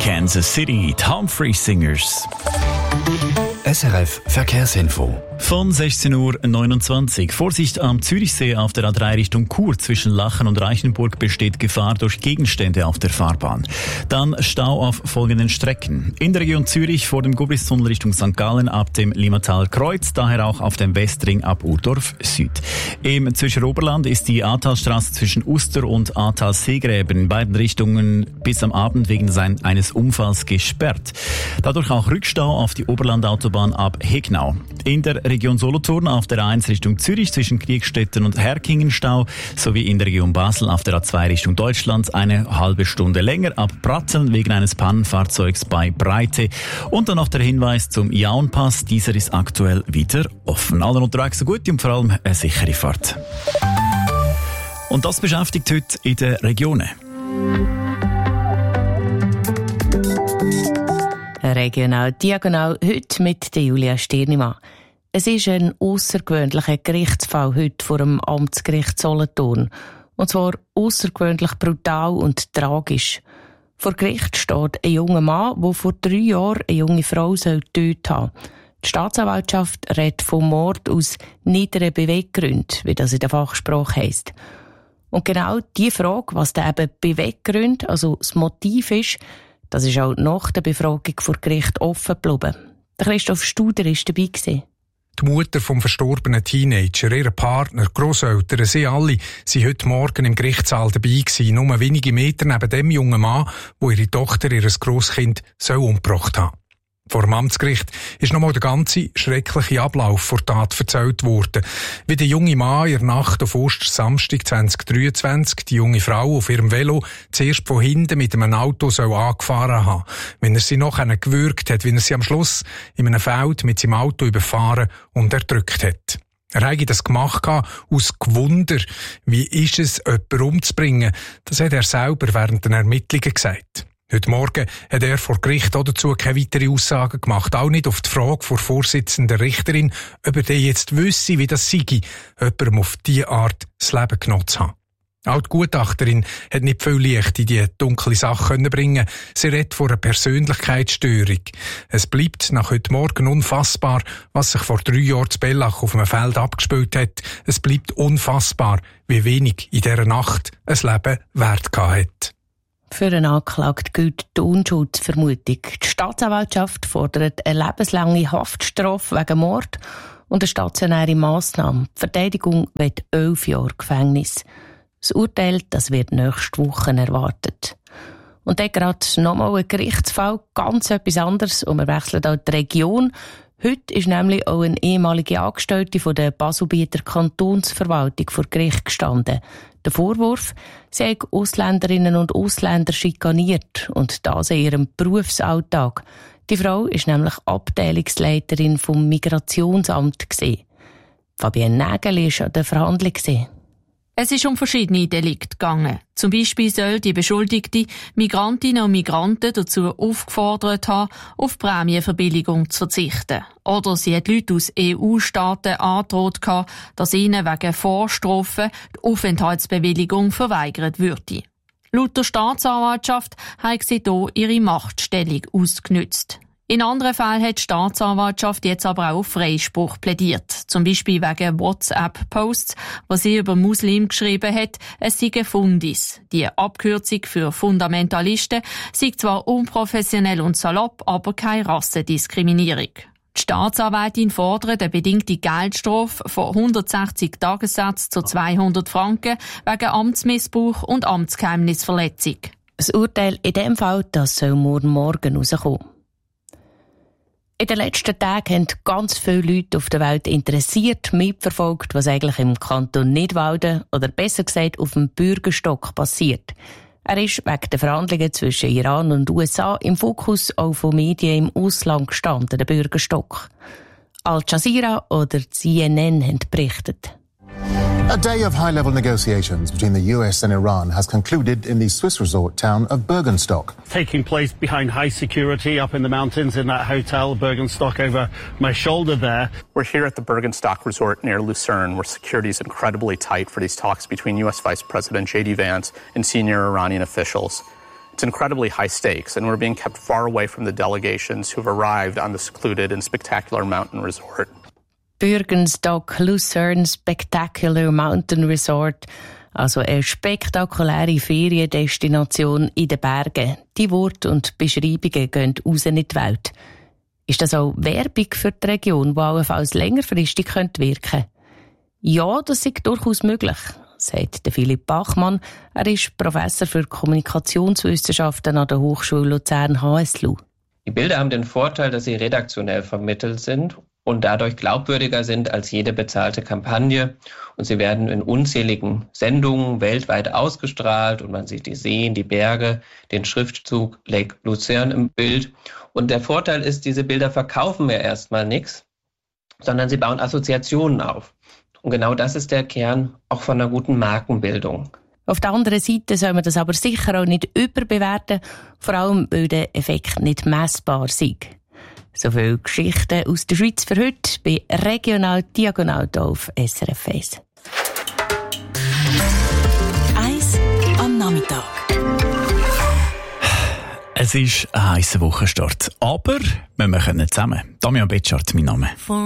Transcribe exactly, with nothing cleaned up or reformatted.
Kansas City, die Humphrey Singers. S R F Verkehrsinfo. Von sechzehn Uhr neunundzwanzig. Vorsicht am Zürichsee auf der A drei Richtung Chur. Zwischen Lachen und Reichenburg besteht Gefahr durch Gegenstände auf der Fahrbahn. Dann Stau auf folgenden Strecken. In der Region Zürich vor dem Gubristunnel Richtung Sankt Gallen ab dem Limmatal-Kreuz, daher auch auf dem Westring ab Urdorf Süd. Im Zürcher Oberland ist die Ahrtalstraße zwischen Uster und Ahrtal-Seegräben in beiden Richtungen bis am Abend wegen eines Unfalls gesperrt. Dadurch auch Rückstau auf die Oberlandautobahn ab Hegnau. In der Region Solothurn auf der A eins Richtung Zürich zwischen Kriegstetten und Herkingen Stau, sowie in der Region Basel auf der A zwei Richtung Deutschland eine halbe Stunde länger ab Pratzeln wegen eines Pannenfahrzeugs bei Breite. Und dann noch der Hinweis zum Jaunpass, dieser ist aktuell wieder offen. Allen unterwegs so gut und vor allem eine sichere Fahrt. Und das beschäftigt heute in den Regionen. Regional Diagonal, heute mit der Julia Stirnimann. Es ist ein aussergewöhnlicher Gerichtsfall heute vor dem Amtsgericht Solothurn. Und zwar aussergewöhnlich brutal und tragisch. Vor Gericht steht ein junger Mann, der vor drei Jahren eine junge Frau getötet haben soll. Die Staatsanwaltschaft redet vom Mord aus niederen Beweggründen, wie das in der Fachsprache heisst. Und genau die Frage, was da eben Beweggründe, also das Motiv ist, das ist auch nach der Befragung vor Gericht offen geblieben. Der Christoph Studer war dabei gewesen. Die Mutter vom verstorbenen Teenager, ihr Partner, Grosseltern, sie alle sind heute Morgen im Gerichtssaal dabei gewesen, nur wenige Meter neben dem jungen Mann, wo ihre Tochter ihr Grosskind so umgebracht hat. Vor dem Amtsgericht ist nochmal der ganze schreckliche Ablauf vor Tat erzählt worden. Wie der junge Mann in der Nacht auf Ostersamstag zwanzig dreiundzwanzig die junge Frau auf ihrem Velo zuerst von hinten mit einem Auto so angefahren hat. Wenn er sie noch gewürgt hat, wie er sie am Schluss in einem Feld mit seinem Auto überfahren und erdrückt hat. Er habe das gemacht aus Gewunder. Wie ist es, jemanden umzubringen? Das hat er selber während den Ermittlungen gesagt. Heute Morgen hat er vor Gericht auch dazu keine weiteren Aussagen gemacht. Auch nicht auf die Frage vor Vorsitzender Richterin, ob er denn jetzt wüsste, wie das sei, jemandem auf diese Art das Leben genommen zu haben. Auch die Gutachterin hat nicht viel Licht in die dunkle Sache bringen können. Sie redet von einer Persönlichkeitsstörung. Es bleibt nach heute Morgen unfassbar, was sich vor drei Jahren zu Bellach auf einem Feld abgespielt hat. Es bleibt unfassbar, wie wenig in dieser Nacht ein Leben Wert gehabt hat. Für einen Anklagten gilt die Unschuldsvermutung. Die Staatsanwaltschaft fordert eine lebenslange Haftstrafe wegen Mord und eine stationäre Massnahme. Die Verteidigung will elf Jahre Gefängnis. Das Urteil, das wird nächste Woche erwartet. Und dann gerade nochmal ein Gerichtsfall, ganz etwas anderes, und wir wechseln auch die Region. Heute ist nämlich auch eine ehemalige Angestellte von der Baselbieter Kantonsverwaltung vor Gericht gestanden. Der Vorwurf, sie habe Ausländerinnen und Ausländer schikaniert, und das in ihrem Berufsalltag. Die Frau ist nämlich Abteilungsleiterin vom Migrationsamt gewesen. Fabienne Nägel war an der Verhandlung. Es ist um verschiedene Delikte gegangen. Zum Beispiel soll die Beschuldigte Migrantinnen und Migranten dazu aufgefordert haben, auf Prämienverbilligung zu verzichten. Oder sie hat Leute aus E U-Staaten angedroht, dass ihnen wegen Vorstrafen die Aufenthaltsbewilligung verweigert würde. Laut der Staatsanwaltschaft hat sie hier ihre Machtstellung ausgenutzt. In anderen Fällen hat die Staatsanwaltschaft jetzt aber auch auf Freispruch plädiert. Zum Beispiel wegen WhatsApp-Posts, wo sie über Muslim geschrieben hat, es sei Fundis. Die Abkürzung für Fundamentalisten sei zwar unprofessionell und salopp, aber keine Rassendiskriminierung. Die Staatsanwältin fordert eine bedingte Geldstrafe von hundertsechzig Tagessatzen zu zweihundert Franken wegen Amtsmissbrauch und Amtsgeheimnisverletzung. Das Urteil in diesem Fall, das soll morgen Morgen rauskommen. In den letzten Tagen haben ganz viele Leute auf der Welt interessiert mitverfolgt, was eigentlich im Kanton Nidwalden oder besser gesagt auf dem Bürgerstock passiert. Er ist wegen der Verhandlungen zwischen Iran und U S A im Fokus auch von Medien im Ausland gestanden, der Bürgerstock. Al Jazeera oder C N N haben berichtet. A day of high-level negotiations between the U S and Iran has concluded in the Swiss resort town of Bergenstock. Taking place behind high security up in the mountains in that hotel, Bergenstock, over my shoulder there. We're here at the Bergenstock resort near Lucerne, where security is incredibly tight for these talks between U S Vice President J D Vance and senior Iranian officials. It's incredibly high stakes, and we're being kept far away from the delegations who've arrived on the secluded and spectacular mountain resort. Bürgenstock Lucerne Spectacular Mountain Resort, also eine spektakuläre Feriendestination in den Bergen. Die Worte und Beschreibungen gehen raus in die Welt. Ist das auch Werbung für die Region, die allenfalls längerfristig wirken könnte? Ja, das ist durchaus möglich, sagt Philipp Bachmann. Er ist Professor für Kommunikationswissenschaften an der Hochschule Luzern-H S L U. Die Bilder haben den Vorteil, dass sie redaktionell vermittelt sind und dadurch glaubwürdiger sind als jede bezahlte Kampagne. Und sie werden in unzähligen Sendungen weltweit ausgestrahlt und man sieht die Seen, die Berge, den Schriftzug Lake Lucerne im Bild. Und der Vorteil ist, diese Bilder verkaufen mir erstmal nichts, sondern sie bauen Assoziationen auf. Und genau das ist der Kern auch von einer guten Markenbildung. Auf der anderen Seite soll man das aber sicher auch nicht überbewerten, vor allem weil der Effekt nicht messbar sei. So viele Geschichten aus der Schweiz für heute bei Regional Diagonal auf S R F eins. Eins am Nachmittag. Es ist ein heißer Wochenstart, aber wir machen zusammen. Damian Betschart, mein Name.